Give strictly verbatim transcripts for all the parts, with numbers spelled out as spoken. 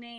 মনে,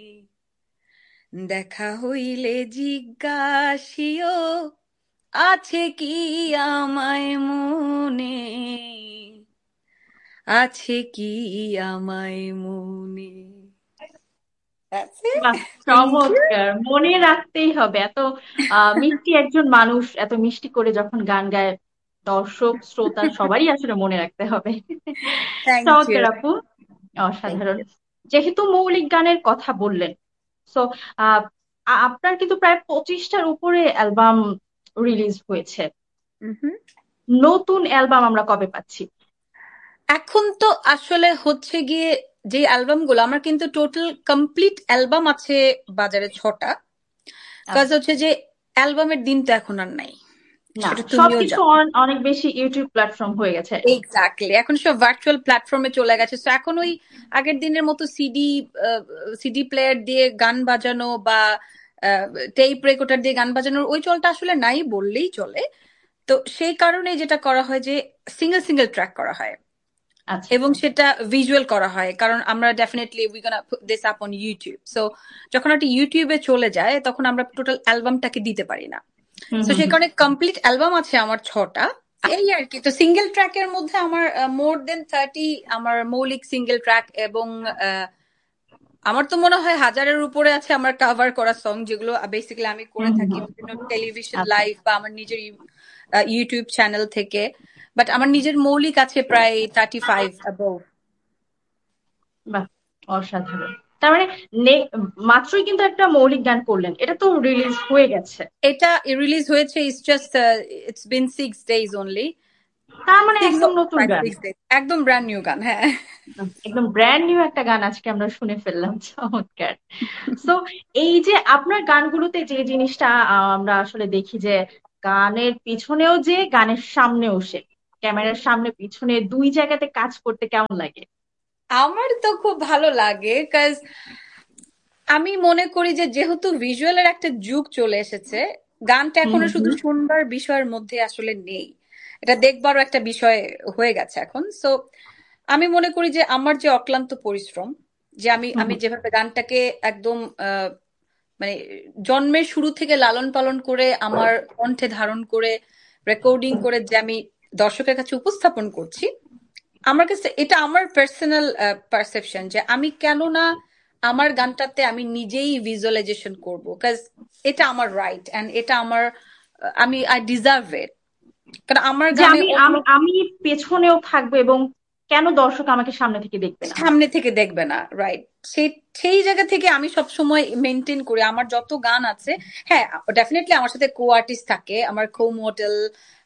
দেখা হইলে জিজ্ঞাসিও আছে কি আমায় মনে, আছে কি আমায় মনে। That's it. বাহ, Thank you. চমৎকার! মনে রাখতেই হবে এত আহ মিষ্টি একজন মানুষ এত মিষ্টি করে যখন গান গায়, দর্শক শ্রোতা সবারই আসলে মনে রাখতে হবে। Thank চমৎকার you. আপু, Thank অসাধারণ। you. যেহেতু মৌলিক গানের কথা বললেন, সো আপনার কিন্তু প্রায় পঁচিশটার উপরে অ্যালবাম রিলিজ হয়েছে। Mhm. নতুন অ্যালবাম আমরা কবে পাচ্ছি? এখন তো আসলে হচ্ছে গিয়ে যে অ্যালবামগুলো আমার কিন্তু টোটাল কমপ্লিট অ্যালবাম আছে বাজারে ছটা। কাজ আচ্ছা। হচ্ছে যে অ্যালবামের দিন তো এখন আর নাই, না, সেটা তুমিও সবকিছু জানো। অন- অনেক বেশি ইউটিউব প্ল্যাটফর্ম হয়ে গেছে। এক্স্যাক্টলি, এখন সব ভার্চুয়াল প্ল্যাটফর্মে চলে গেছে, তো এখন ওই আগের দিনের মতো সিডি সিডি প্লেয়ার দিয়ে গান বাজানো বা টেপ রেকর্ডার দিয়ে গান বাজানোর ওই চলটা আসলে নাই বললেই চলে। তো সেই কারণে যেটা করা হয় যে সিঙ্গেল সিঙ্গেল ট্র্যাক করা হয় আচ্ছা। এবং সেটা ভিজুয়াল করা হয়, কারণ আমরা definitely we gonna put this up on YouTube. So যখন একটা ইউটিউবে চলে যায় তখন আমরা টোটাল অ্যালবামটাকে দিতে পারি না। হুম তো হুম সেই হুম। কারণে কমপ্লিট অ্যালবাম আছে আমার ছটা। এই আর কি, তো সিঙ্গেল ট্র্যাকের মধ্যে আমার মোর দেন থার্টি আমার মৌলিক সিঙ্গেল ট্র্যাক, এবং আহ, আমার তো মনে হয় হাজারের উপরে আছে আমার কভার করা সং, যেগুলো বেসিক্যালি আমি হুম করে হুম থাকি হুম। বিভিন্ন টেলিভিশন আচ্ছা। লাইভ বা আমার নিজের ইউটিউব চ্যানেল থেকে। বাট আমার নিজের মৌলিক আছে প্রায় থার্টি ফাইভ অ্যাবভ। বাহ, অসাধারণ! তার মানে নে- মাত্রই কিন্তু একটা মৌলিক গান করলেন, এটা তো রিলিজ হয়ে গেছে। এটা রিলিজ হয়েছে, it's just it's been six days only. তার মানে সিক্স একদম নতুন ফাইভ গান। সিক্স ডেজ, একদম ব্র্যান্ড নিউ গান, হ্যাঁ। একদম ব্র্যান্ড নিউ একটা গান আজকে আমরা শুনে ফেললাম। চমৎকার! সো এই যে আপনার গানগুলোতে যে জিনিসটা আহ, আমরা আসলে দেখি যে গানের পিছনেও যে গানের সামনেও সে, ক্যামেরার সামনে পিছনে দুই জায়গাতে কাজ করতে কেমন লাগে? আমার তো খুব ভালো লাগে, কাজ আমি মনে করি যে যেহেতু ভিজুয়ালের একটা যুগ চলে এসেছে, গানটা হুম এখনো হুম শুধু হুম। শুনবার বিষয়ের মধ্যে আসলে নেই, এটা দেখবারও একটা বিষয় হয়ে গেছে এখন। সো আমি মনে করি যে আমার যে অক্লান্ত পরিশ্রম, যে আমি হুম আমি হুম। যেভাবে গানটাকে একদম আহ, মানে জন্মের শুরু থেকে লালন পালন করে আমার কণ্ঠে ধারণ করে রেকর্ডিং করে যে আমি দর্শকের কাছে উপস্থাপন করছি, আমার কাছে এটা আমার পার্সোনাল পারসেপশন যে আমি কেন না আমার গানটাতে আমি নিজেই ভিজুয়ালাইজেশন করব, কাজ এটা আমার রাইট এন্ড এটা আমার আহ, আমি আই ডিজার্ভ ইট, কারণ আমার যে গানে আমি অন্য আমি আমি পেছনেও থাকবো, এবং কেন দর্শক আমাকে সামনে থেকে দেখবে না? সামনে থেকে দেখবে না, রাইট। সেই সেই জায়গা থেকে আমি সব সময় মেনটেন করি আমার যত গান আছে। হ্যাঁ, ডেফিনেটলি আমার সাথে কো আর্টিস্ট থাকে, আমার কো মডেল,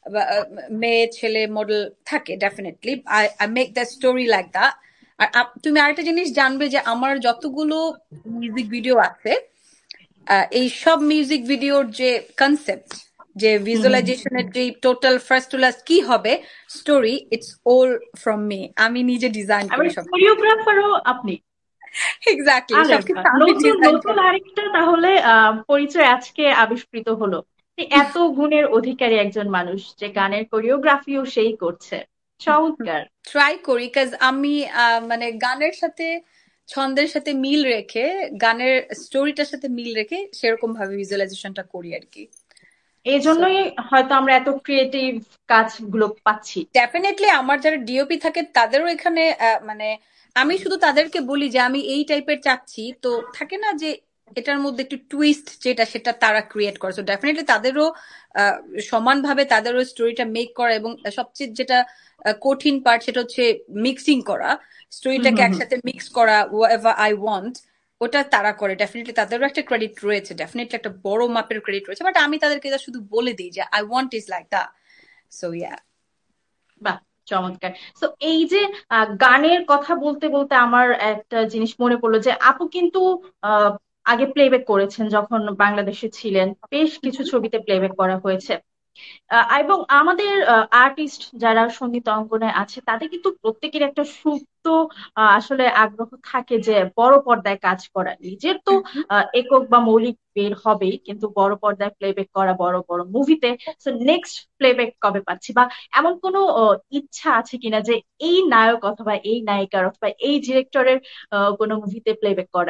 মেয়ে ছেলে মডেল থাকে, definitely I I make the story like that. R up- তুমি আরেকটা জিনিস জানবে যে আমার যতগুলো মিউজিক ভিডিও আছে, আহ, এই সব মিউজিক ভিডিওর যে কনসেপ্ট, যে হুম হুম হুম। ভিজুয়ালাইজেশনের যে টোটাল ফার্স্ট টু লাস্ট কি হবে story, it's all from me, আমি নিজে ডিজাইন আবার করি সব। কোরিওগ্রাফারও আপনি? এক্স্যাক্টলি, আরে সবকিছু বাহ, আমি নতুন ডিজাইন নতুন করি। আরেকটা তাহলে আহ পরিচয় আজকে আবিষ্কৃত হলো, যে এত গুণের অধিকারী একজন মানুষ যে গানের কোরিওগ্রাফিও সেই করছে। চমৎকার! ট্রাই করি, কাজ আমি আহ, মানে গানের সাথে ছন্দের সাথে মিল রেখে, গানের স্টোরিটার সাথে মিল রেখে সেরকম ভাবে ভিজুয়ালাইজেশনটা করি আর কি। এই সো জন্যই হয়তো আমরা এত ক্রিয়েটিভ কাজগুলো পাচ্ছি। ডেফিনেটলি আমার যারা ডিওপি থাকে তাদেরও এখানে আহ, মানে আমি শুধু তাদেরকে বলি যে আমি এই টাইপের চাচ্ছি, তো থাকে না যে এটার মধ্যে একটু টুইস্ট যেটা সেটা তারা ক্রিয়েট করে, তো ডেফিনেটলি তাদেরও আহ, সমানভাবে তাদেরও স্টোরিটা মেক করা, এবং সবচেয়ে যেটা আহ, কঠিন পার্ট সেটা হচ্ছে মিক্সিং করা, হুম স্টোরিটাকে হুম হুম। একসাথে মিক্স করা হোয়াটএভার আই ওয়ান্ট, ওটা তারা করে। ডেফিনেটলি তাদেরও একটা ক্রেডিট রয়েছে, ডেফিনেটলি একটা বড় মাপের ক্রেডিট রয়েছে, বাট আমি তাদেরকে এটা শুধু বলে দিই যে I want is like the. So yeah. বাহ, চমৎকার! তো এই যে আহ, গানের কথা বলতে বলতে আমার একটা জিনিস মনে পড়লো, যে আপু কিন্তু আহ, আগে প্লেব্যাক করেছেন যখন বাংলাদেশে ছিলেন, বেশ কিছু ছবিতে প্লেব্যাক করা হয়েছে। আহ, এবং আমাদের আর্টিস্ট যারা সঙ্গীত অঙ্গনে আছে তাদের কিন্তু প্রত্যেকের একটা সুপ্ত আহ, আসলে আগ্রহ থাকে যে বড় পর্দায় কাজ করা। নিজের তো আহ, একক বা মৌলিক বের হবেই, কিন্তু বড় পর্দায় প্লেব্যাক করা, বড় বড় মুভিতে। তো নেক্সট প্লেব্যাক কবে পাচ্ছি, বা এমন কোনো আহ, ইচ্ছা আছে কিনা যে এই নায়ক অথবা এই নায়িকার অথবা এই ডিরেক্টরের কোনো মুভিতে প্লেব্যাক করার?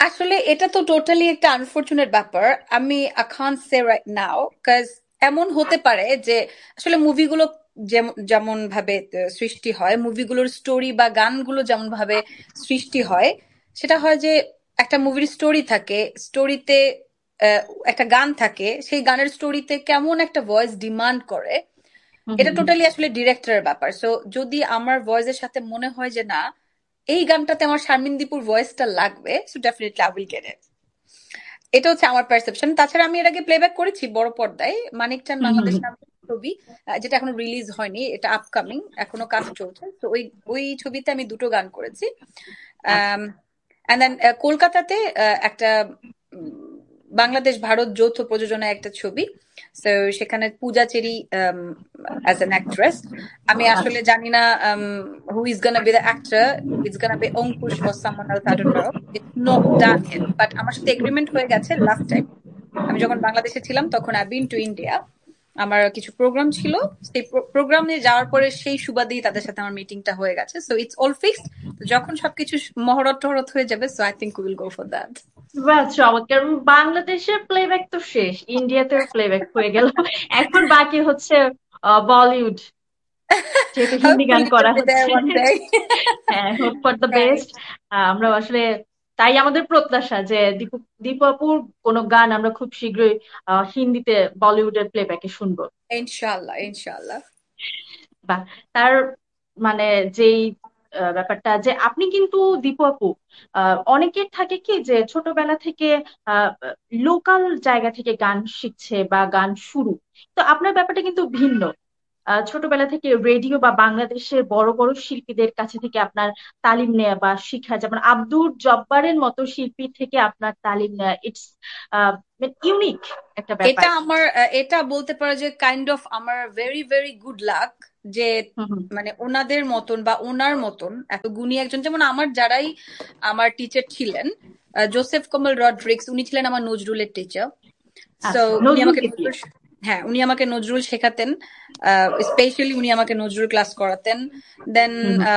আসলে এটা তো টোটালি একটা আনফরচুনেট ব্যাপার। আমি I can't say right now, cause এমন হতে পারে যে আসলে মুভিগুলো যেমন যেমন ভাবে আহ, সৃষ্টি হয়, মুভিগুলোর স্টোরি বা গানগুলো যেমন ভাবে সৃষ্টি হয়, সেটা হয় যে একটা মুভির স্টোরি থাকে, স্টোরিতে একটা গান থাকে, সেই গানের স্টোরিতে কেমন একটা ভয়েস ডিমান্ড করে, হুম এটা হুম হুম। টোটালি আসলে ডিরেক্টরের ব্যাপার। সো যদি আমার ভয়েসের সাথে মনে হয় যে না, এই গানটাতে আমার শারমিন দীপুর ভয়েসটা লাগবে, so definitely I will get it. এটা হচ্ছে আমার পারসেপশন। তাছাড়া আমি এর আগে প্লেব্যাক করেছি বড় পর্দায় মানিক চান হুম হুম বাংলাদেশ হুম। নামে একটা ছবি, আহ, যেটা এখনো রিলিজ হয়নি, এটা আপকামিং, এখনো কাজ চলছে। তো ওই ওই ছবিতে আমি দুটো গান করেছি। আচ্ছা। অ্যান্ড দেন কলকাতাতে আহ, একটা উম, বাংলাদেশ ভারত যৌথ প্রযোজনায় একটা ছবি। তো সেখানে পূজা চেরি অ্যাজ অ্যান অ্যাক্ট্রেস। আমি আসলে আচ্ছা। জানি না who is Gaana B the actor, it's Gaana B Ankush or someone else, I don't know, it's not done it, but আমার সাথে এগ্রিমেন্ট হয়ে গেছে লাস্ট টাইম আমি যখন বাংলাদেশে ছিলাম, তখন আই বিন টু ইন্ডিয়া, আমার কিছু প্রোগ্রাম ছিল, সেই প্রোগ্রামে যাওয়ার পরে সেই সুবাদেই তাদের সাথে আমার মিটিংটা হয়ে গেছে। So it's all fixed. তো যখন সবকিছু মহরত টহরত হয়ে যাবে, so I think will go for that. বাহ, চমৎকার। বাংলাদেশের প্লেব্যাক তো শেষ, ইন্ডিয়াতেও প্লেব্যাক হয়ে গেল। এখন বাকি হচ্ছে আহ, বলিউড, যেহেতু হিন্দি গান Hopefully করা we'll be there হচ্ছে। one day. হ্যাঁ, hope for the best. Right. আমরা আসলে তাই আমাদের প্রত্যাশা যে দীপু দীপু আপুর কোনো গান আমরা খুব শীঘ্রই আহ, হিন্দিতে বলিউডের প্লেব্যাকে শুনবো। Inshallah, inshallah. বা তার মানে যেই আহ, ব্যাপারটা যে আপনি কিন্তু দীপু আপু, আহ, অনেকের থাকে কি যে ছোটবেলা থেকে লোকাল জায়গা থেকে গান শিখছে বা গান শুরু, তো আপনার ব্যাপারটা কিন্তু ভিন্ন। আহ, ছোটবেলা থেকে রেডিও বা বাংলাদেশের বড় বড় শিল্পীদের কাছে থেকে আপনার তালিম নেওয়া বা শিখা, যেমন আব্দুর জব্বারের মতো শিল্পী থেকে আপনার তালিম নেওয়া, ইটস ইউনিক একটা এটা ব্যাপার। আমার আহ, এটা বলতে পারো যে কাইন্ড অফ আমার ভেরি ভেরি গুড লাক, যে হুম হুম। মানে ওনাদের মতন বা ওনার মতন এত গুণী একজন, যেমন আমার যারাই আমার টিচার ছিলেন, আহ, জোসেফ কমল রড্রিক্স, উনি ছিলেন আমার নজরুলের টিচার। সো আচ্ছা, উনি নজরুল আমাকে গীতি। নজরুল, হ্যাঁ উনি আমাকে নজরুল শেখাতেন, স্পেশালি উনি আমাকে নজরুল ক্লাস করাতেন। দেন হুম হুম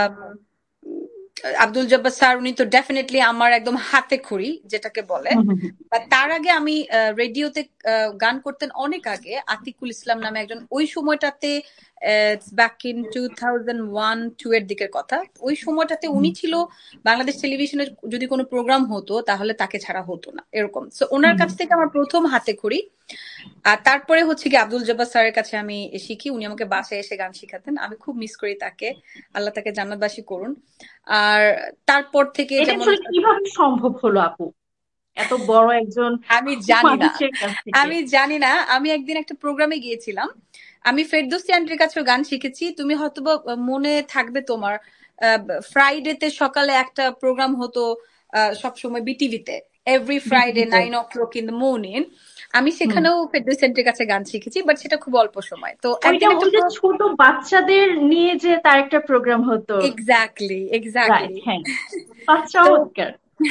আব্দুল জব্বার স্যার, উনি তো ডেফিনেটলি আমার একদম হাতে খড়ি যেটাকে বলে। হুম হুম হুম। বা তার আগে আমি রেডিওতে গান করতেন অনেক আগে, আতিকুল ইসলাম নামে একজন, ওই সময়টাতে back in two thousand one two এর দিকের কথা, ওই সময়টাতে উনি ছিল বাংলাদেশ টেলিভিশনের যদি কোনো প্রোগ্রাম হতো তাহলে তাকে ছাড়া হতো না, এরকম। সো ওনার হুম কাছ হুম। থেকে আমার প্রথম হাতে খড়ি। আর তারপরে হচ্ছে কি আব্দুল জব্বার স্যারের কাছে আমি শিখি, উনি আমাকে বাসায় এসে গান শিখাতেন, আমি খুব মিস করি তাকে, আল্লাহ তাকে জান্নাতবাসী করুন। আর তারপর থেকে এটা যেমন, আসলে কিভাবে সম্ভব হলো আপু, এত বড় একজন আমি জানি না, মানুষের কাছ থেকে? আমি জানি না, আমি একদিন একটা প্রোগ্রামে গিয়েছিলাম, আমি ফেরদৌসী আন্টির কাছেও গান শিখেছি, তুমি হয়তো মনে থাকবে তোমার, ফ্রাইডেতে সকালে একটা প্রোগ্রাম হতো সব সময় বিটিভিতে, every Friday বিটিভিতে। Nine O clock in the morning. আমি হুম। সেখানেও ফেরদৌসী আন্টির কাছে গান শিখেছি, বাট সেটা খুব অল্প সময়। তো ওইটা একদিন একটা ওই যে ছোট বাচ্চাদের নিয়ে যে তার একটা প্রোগ্রাম হতো। Exactly right, exactly. হ্যাঁ। বাহ, তো চমৎকার।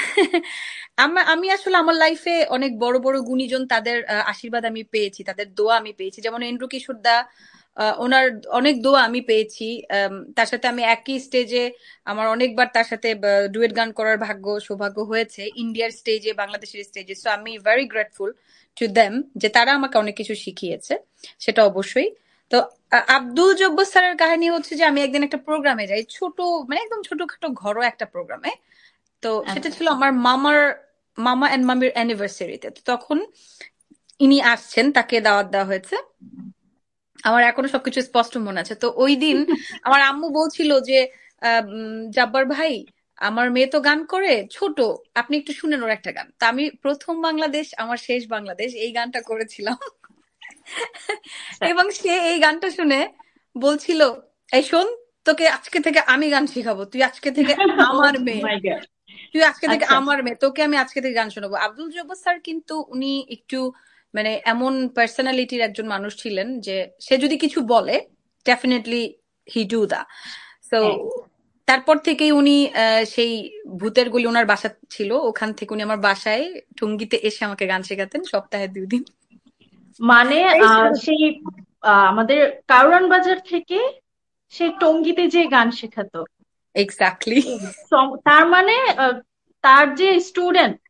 আমা- আমি আসলে আমার লাইফে অনেক বড় বড় গুণীজন, তাদের আহ, আশীর্বাদ আমি পেয়েছি, তাদের দোয়া আমি পেয়েছি, যেমন এন্ড্রু কিশোর দা, আহ, ওনার অনেক দোয়া আমি পেয়েছি। আম, তার সাথে আমি একই স্টেজে আমার অনেকবার তার সাথে ডুয়েট গান করার ভাগ্য সৌভাগ্য হয়েছে, ইন্ডিয়ার স্টেজে, বাংলাদেশের স্টেজে। সো আমি ভেরি গ্রেটফুল টু দেম, যে তারা আমাকে অনেক কিছু শিখিয়েছে, সেটা অবশ্যই। তো আ- আব্দুল জব্বার স্যারের কাহিনী হচ্ছে যে আমি একদিন একটা প্রোগ্রামে যাই, ছোট মানে একদম ছোটখাটো ঘরোয়া একটা প্রোগ্রামে। তো সেটা আচ্ছা। ছিল আমার মামার, মামা এন্ড মামির অ্যানিভার্সারিতে। তো তখন ইনি আসছেন, তাকে দাওয়াত দেওয়া হয়েছে, আমার এখনো সবকিছু স্পষ্ট মনে আছে। তো ওই দিন আমার আম্মু বলছিল যে আহ, উম, জাব্বার ভাই, আমার মেয়ে তো গান করে ছোট, আপনি একটু শুনেন ওর একটা গান। তা আমি প্রথম বাংলাদেশ আমার শেষ বাংলাদেশ এই গানটা করেছিলাম। আচ্ছা। এবং সে এই গানটা শুনে বলছিল, এই শোন, তোকে আজকে থেকে আমি গান শিখাবো, তুই আজকে থেকে ও আমার মেয়ে, মাই গড। তুই আজকে থেকে আচ্ছা। আমার মেয়ে, তোকে আমি আজকে থেকে গান শোনাবো। আব্দুল জব্বার স্যার কিন্তু উনি একটু মানে এমন পার্সোনালিটির একজন মানুষ ছিলেন যে সে যদি কিছু বলে definitely he do the. So হ্যাঁ, তারপর থেকেই উনি আহ, সেই ভূতের গলি ওনার বাসা ছিল, ওখান থেকে উনি আমার বাসায় টঙ্গীতে এসে আমাকে গান শেখাতেন সপ্তাহে দুই দিন। মানে এই আহ শুরু। সেই আহ, আমাদের কারওয়ান বাজার থেকে সেই টঙ্গীতে যে গান শেখাতো। এক্স্যাক্টলি। ও, চম- তার মানে আহ, তার যে স্টুডেন্ট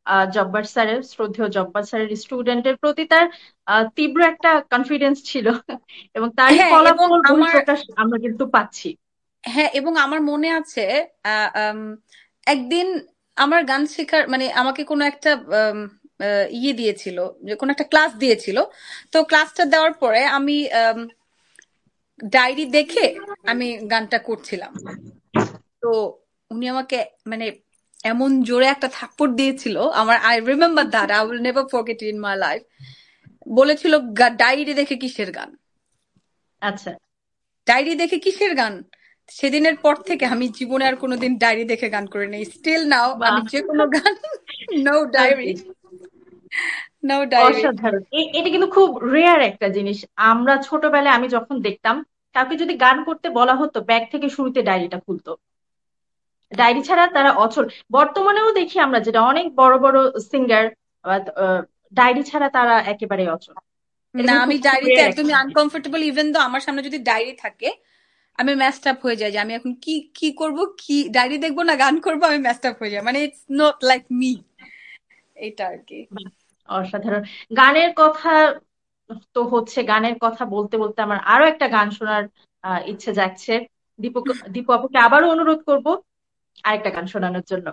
আহ, জব্বার স্যারের, শ্রদ্ধেয় জব্বার স্যারের স্টুডেন্টের প্রতি তার আহ, তীব্র একটা কনফিডেন্স ছিল এবং তারই হ্যাঁ এবং ফলাফল আমার বহিঃপ্রকাশ আমরা কিন্তু পাচ্ছি। হ্যাঁ এবং আমার মনে আছে আহ, উম, একদিন আমার গান শেখার মানে আমাকে কোনো একটা উম, আহ, ইয়ে দিয়েছিল, যে কোনো একটা ক্লাস দিয়েছিল। তো ক্লাসটা দেওয়ার পরে আমি ডায়েরি দেখে আমি গানটা করছিলাম। তো উনি আমাকে মানে এমন জোরে একটা থাপ্পড় দিয়েছিল, আমার I remember that, I will never forget in my life. বলেছিল, ডায়েরি দেখে কিসের গান, আচ্ছা। ডায়েরি দেখে কিসের গান। সেদিনের পর থেকে আমি জীবনে আর কোনোদিন ডায়েরি দেখে গান করে নেই। স্টিল নাও আমি বাহ। যে কোনো গান, নো ডায়েরি, ওকে। No diary. অসাধারণ, এ- এটা কিন্তু খুব রেয়ার একটা জিনিস। আমরা ছোটবেলায় আমি যখন দেখতাম কাউকে যদি গান করতে বলা হতো ব্যাগ থেকে শুরুতে ডায়েরিটা খুলতো, ডায়েরি ছাড়া তারা অচল। বর্তমানেও দেখি আমরা যেটা অনেক বড় বড় সিঙ্গার ডায়েরি ছাড়া তারা একেবারে অচল। এটা না, কিন্তু আমি খুব খুব ডায়েরিতে রেয়ার একটা একদমই জিনিস। আনকমফোর্টেবল। ইভেন তো আমার সামনে যদি ডায়েরি থাকে আমি ম্যাচড আপ হয়ে যাই, যে আমি এখন কি কি করব, কি ডায়েরি দেখবো না গান করবো, আমি ম্যাচড আপ হয়ে যাই। মানে ইটস নট লাইক মি, এটা আর কি। বাহ, অসাধারণ। গানের কথা তো হচ্ছে, গানের কথা বলতে বলতে আমার আরো একটা গান শোনার আহ, ইচ্ছে জাগছে। দীপু দীপু আপুকে আবারও অনুরোধ করব আরেকটা গান শোনানোর জন্য।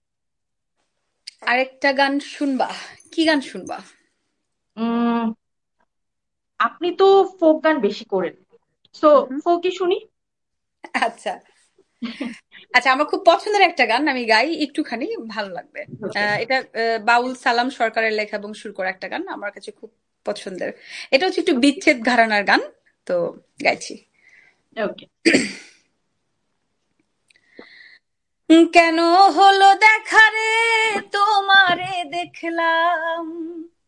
আরেকটা গান শুনবা? কি গান শুনবা? উম আপনি তো ফোক গান বেশি করেন, সো হুম। ফোকই শুনি। আচ্ছা আচ্ছা, আমার খুব পছন্দের একটা গান আমি গাই একটুখানি, ভালো লাগবে। ওকে। আহ, এটা আহ, বাউল সালাম সরকারের লেখা এবং সুর করা একটা গান, আমার কাছে খুব পছন্দের। এটা হচ্ছে একটু বিচ্ছেদ ঘরানার গান, তো গাইছি। ওকে। কেন হলো দেখা রে, তোমারে দেখলাম